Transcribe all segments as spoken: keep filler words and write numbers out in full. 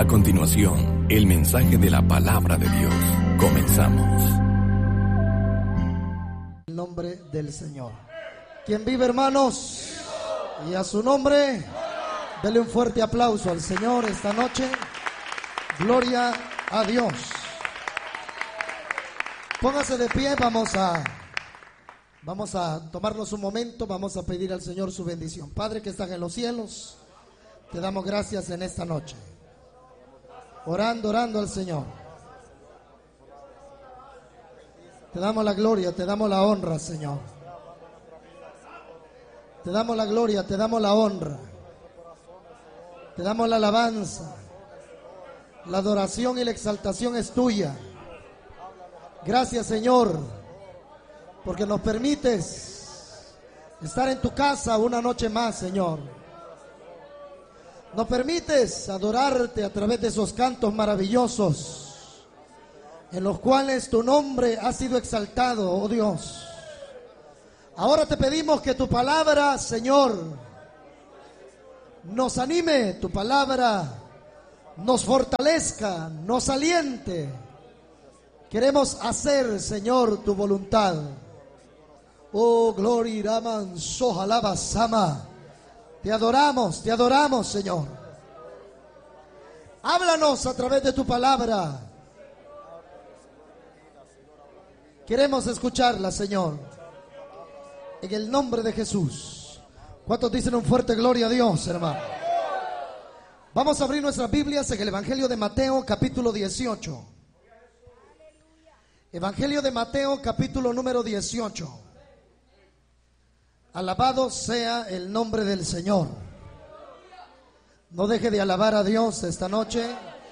A continuación, el mensaje de la palabra de Dios. Comenzamos. En el nombre del Señor. ¿Quién vive, hermanos? Y a su nombre, dele un fuerte aplauso al Señor esta noche. Gloria a Dios. Póngase de pie, vamos a, vamos a tomarnos un momento, vamos a pedir al Señor su bendición. Padre que estás en los cielos, te damos gracias en esta noche. Orando, orando al Señor. Te damos la gloria, te damos la honra, Señor. Te damos la gloria, te damos la honra. Te damos la alabanza. La adoración y la exaltación es tuya. Gracias, Señor, porque nos permites estar en tu casa una noche más, Señor. Nos permites adorarte a través de esos cantos maravillosos en los cuales tu nombre ha sido exaltado, oh Dios. Ahora te pedimos que tu palabra, Señor, nos anime, tu palabra nos fortalezca, nos aliente. Queremos hacer, Señor, tu voluntad. Oh, gloria, Raman, Sojalaba, Sama. Te adoramos, te adoramos, Señor. Háblanos a través de tu palabra. Queremos escucharla, Señor. En el nombre de Jesús. ¿Cuántos dicen un fuerte gloria a Dios, hermano? Vamos a abrir nuestras Biblias en el Evangelio de Mateo, capítulo dieciocho. Evangelio de Mateo, capítulo número dieciocho. Alabado sea el nombre del Señor. No deje de alabar a Dios esta noche.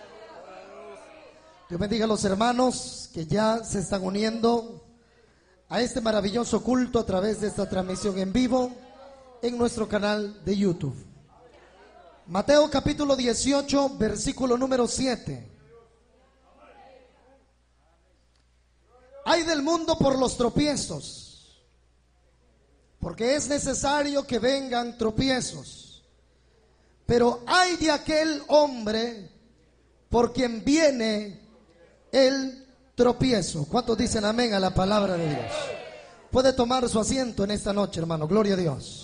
Dios bendiga a los hermanos que ya se están uniendo a este maravilloso culto a través de esta transmisión en vivo en nuestro canal de YouTube. Mateo capítulo dieciocho, versículo número siete. Ay del mundo por los tropiezos, porque es necesario que vengan tropiezos. Pero ay de aquel hombre por quien viene el tropiezo. ¿Cuántos dicen amén a la palabra de Dios? Puede tomar su asiento en esta noche, hermano. Gloria a Dios.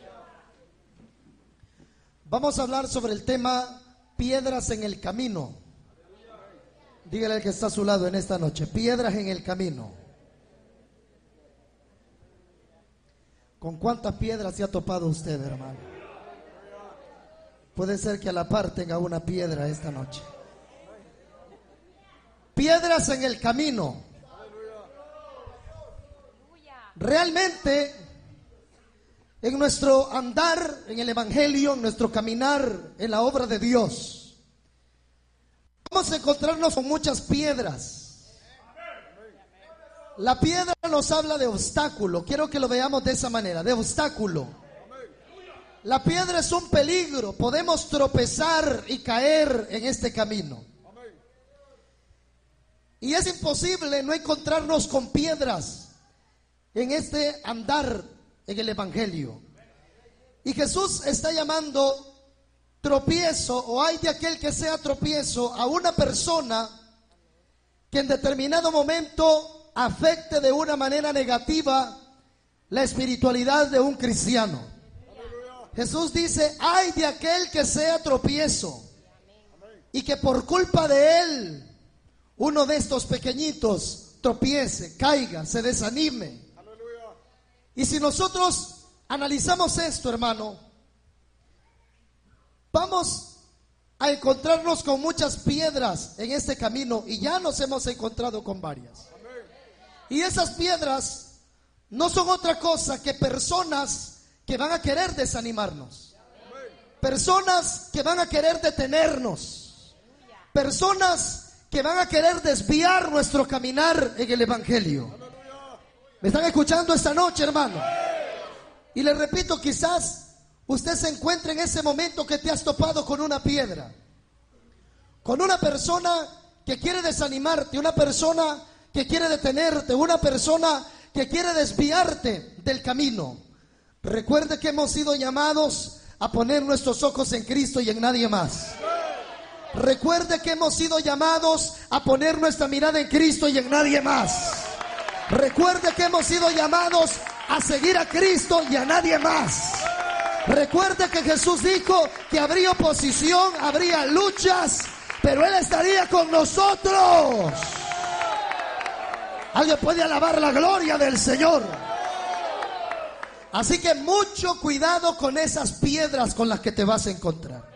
Vamos a hablar sobre el tema piedras en el camino. Dígale al que está a su lado en esta noche: piedras en el camino. ¿Con cuántas piedras se ha topado usted, hermano? Puede ser que a la par tenga una piedra esta noche. Piedras en el camino. Realmente, en nuestro andar en el Evangelio, en nuestro caminar en la obra de Dios, vamos a encontrarnos con muchas piedras. La piedra nos habla de obstáculo. Quiero que lo veamos de esa manera, de obstáculo. La piedra es un peligro. Podemos tropezar y caer en este camino. Y es imposible no encontrarnos con piedras en este andar en el Evangelio. Y Jesús está llamando tropiezo, o hay de aquel que sea tropiezo, a una persona que en determinado momento afecte de una manera negativa la espiritualidad de un cristiano. Jesús dice: ay de aquel que sea tropiezo y que por culpa de él uno de estos pequeñitos tropiece, caiga, se desanime. Y si nosotros analizamos esto, hermano, vamos a encontrarnos con muchas piedras en este camino, y ya nos hemos encontrado con varias. Y esas piedras no son otra cosa que personas que van a querer desanimarnos, personas que van a querer detenernos, personas que van a querer desviar nuestro caminar en el Evangelio. ¿Me están escuchando esta noche, hermano? Y le repito, quizás usted se encuentre en ese momento que te has topado con una piedra, con una persona que quiere desanimarte, una persona que quiere detenerte, una persona que quiere desviarte del camino. Recuerde que hemos sido llamados a poner nuestros ojos en Cristo y en nadie más. Recuerde que hemos sido llamados a poner nuestra mirada en Cristo y en nadie más. Recuerde que hemos sido llamados a seguir a Cristo y a nadie más. Recuerde que Jesús dijo que habría oposición, habría luchas, pero Él estaría con nosotros. Alguien puede alabar la gloria del Señor. Así que mucho cuidado con esas piedras con las que te vas a encontrar.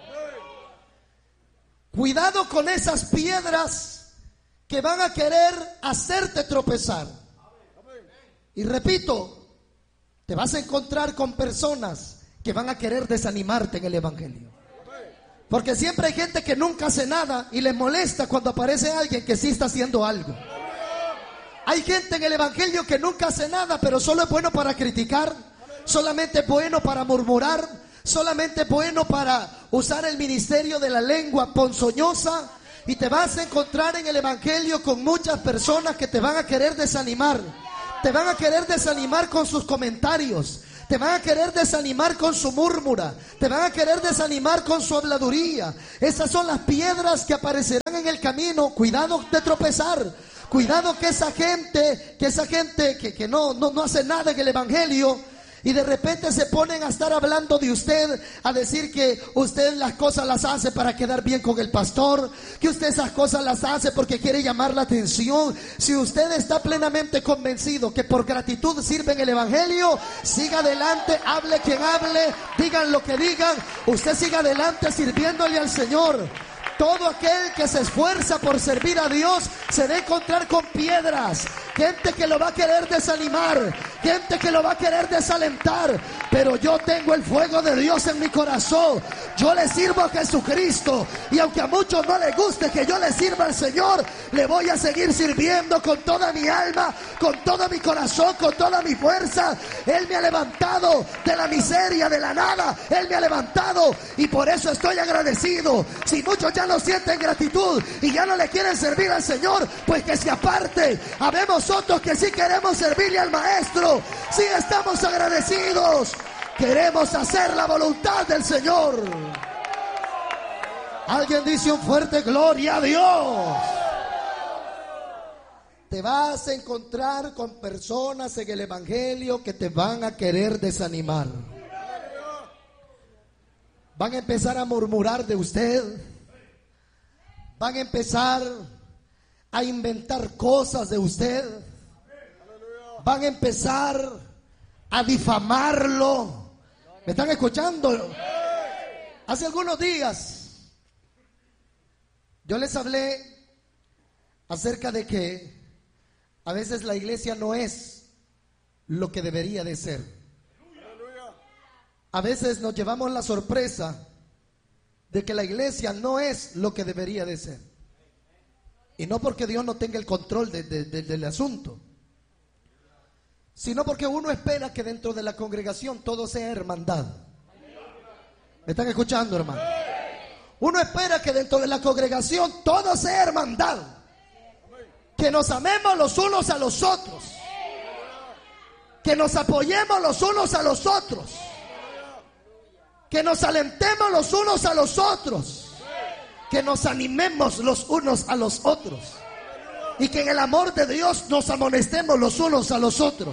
Cuidado con esas piedras que van a querer hacerte tropezar. Y repito, te vas a encontrar con personas que van a querer desanimarte en el evangelio. Porque siempre hay gente que nunca hace nada y les molesta cuando aparece alguien que sí está haciendo algo. Hay gente en el evangelio que nunca hace nada, pero solo es bueno para criticar, solamente es bueno para murmurar, solamente es bueno para usar el ministerio de la lengua ponzoñosa. Y te vas a encontrar en el evangelio con muchas personas que te van a querer desanimar. Te van a querer desanimar con sus comentarios. Te van a querer desanimar con su murmura. Te van a querer desanimar con su habladuría. Esas son las piedras que aparecerán en el camino. Cuidado de tropezar. Cuidado que esa gente, que esa gente que, que no, no, no hace nada en el evangelio, y de repente se ponen a estar hablando de usted, a decir que usted las cosas las hace para quedar bien con el pastor, que usted esas cosas las hace porque quiere llamar la atención. Si usted está plenamente convencido que por gratitud sirve en el evangelio, siga adelante, hable quien hable, digan lo que digan, usted siga adelante sirviéndole al Señor. Todo aquel que se esfuerza por servir a Dios se va a encontrar con piedras, gente que lo va a querer desanimar, gente que lo va a querer desalentar. Pero yo tengo el fuego de Dios en mi corazón. Yo le sirvo a Jesucristo, y aunque a muchos no les guste que yo le sirva al Señor, le voy a seguir sirviendo con toda mi alma, con todo mi corazón, con toda mi fuerza. Él me ha levantado de la miseria, de la nada. Él me ha levantado y por eso estoy agradecido. Si muchos ya no sienten gratitud y ya no le quieren servir al Señor, pues que se aparte. Habemos otros que sí queremos servirle al Maestro, sí estamos agradecidos, queremos hacer la voluntad del Señor. Alguien dice un fuerte gloria a Dios. Te vas a encontrar con personas en el evangelio que te van a querer desanimar. Van a empezar a murmurar de usted. Van a empezar a inventar cosas de usted. Van a empezar a difamarlo. ¿Me están escuchando? Hace algunos días yo les hablé acerca de que a veces la iglesia no es lo que debería de ser. A veces nos llevamos la sorpresa de que la iglesia no es lo que debería de ser. Y no porque Dios no tenga el control de, de, de, del asunto, sino porque uno espera que dentro de la congregación todo sea hermandad. ¿Me están escuchando, hermano? Uno espera que dentro de la congregación todo sea hermandad, que nos amemos los unos a los otros, que nos apoyemos los unos a los otros, que nos alentemos los unos a los otros, que nos animemos los unos a los otros, y que en el amor de Dios nos amonestemos los unos a los otros.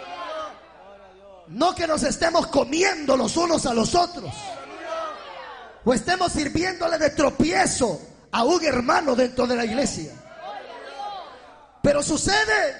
No que nos estemos comiendo los unos a los otros, o estemos sirviéndole de tropiezo a un hermano dentro de la iglesia. Pero sucede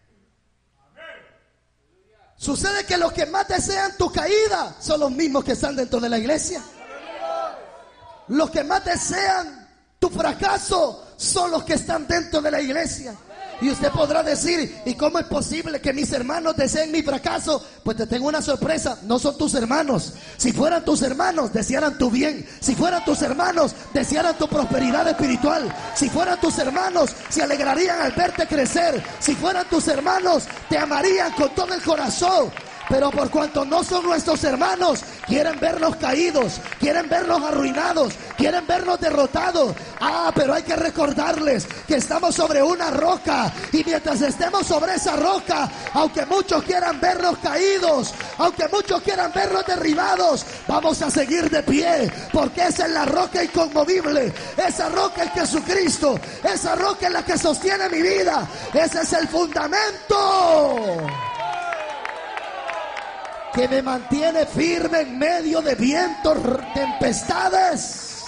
Sucede que los que más desean tu caída son los mismos que están dentro de la iglesia. Los que más desean tu fracaso son los que están dentro de la iglesia. Y usted podrá decir, ¿y cómo es posible que mis hermanos deseen mi fracaso? Pues te tengo una sorpresa, no son tus hermanos. Si fueran tus hermanos, desearan tu bien. Si fueran tus hermanos, desearan tu prosperidad espiritual. Si fueran tus hermanos, se alegrarían al verte crecer. Si fueran tus hermanos, te amarían con todo el corazón. Pero por cuanto no son nuestros hermanos, quieren vernos caídos, quieren vernos arruinados, quieren vernos derrotados. Ah, pero hay que recordarles que estamos sobre una roca, y mientras estemos sobre esa roca, aunque muchos quieran vernos caídos, aunque muchos quieran vernos derribados, vamos a seguir de pie, porque esa es la roca inconmovible. Esa roca es Jesucristo, esa roca es la que sostiene mi vida. Ese es el fundamento que me mantiene firme en medio de vientos, tempestades.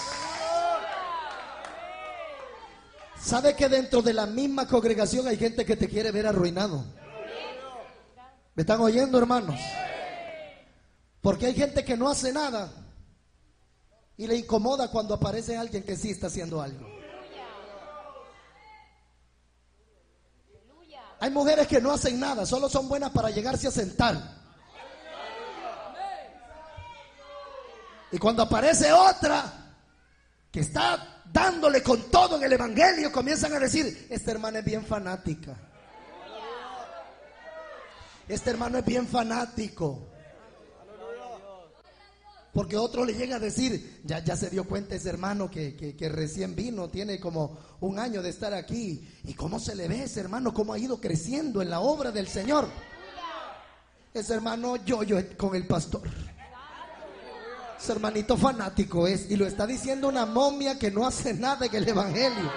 ¿Sabe que dentro de la misma congregación hay gente que te quiere ver arruinado? ¿Me están oyendo, hermanos? Porque hay gente que no hace nada y le incomoda cuando aparece alguien que sí está haciendo algo. Hay mujeres que no hacen nada, solo son buenas para llegarse a sentar. Y cuando aparece otra que está dándole con todo en el evangelio, comienzan a decir: esta hermana es bien fanática, este hermano es bien fanático. Porque otro le llega a decir: ya, ya se dio cuenta ese hermano que, que, que recién vino, tiene como un año de estar aquí, y cómo se le ve ese hermano, cómo ha ido creciendo en la obra del Señor. Ese hermano yo, yo con el pastor. Ese hermanito fanático es, y lo está diciendo una momia que no hace nada en el evangelio.